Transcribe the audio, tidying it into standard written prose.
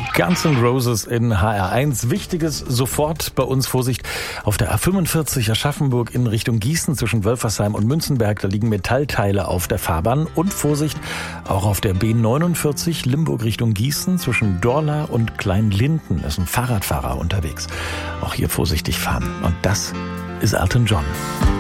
Guns N' Roses in HR1. Wichtiges sofort bei uns. Vorsicht auf der A45 Aschaffenburg in Richtung Gießen zwischen Wölfersheim und Münzenberg. Da liegen Metallteile auf der Fahrbahn. Und Vorsicht auch auf der B49 Limburg Richtung Gießen zwischen Dorla und Kleinlinden. Da ist ein Fahrradfahrer unterwegs. Auch hier vorsichtig fahren. Und das ist Elton John.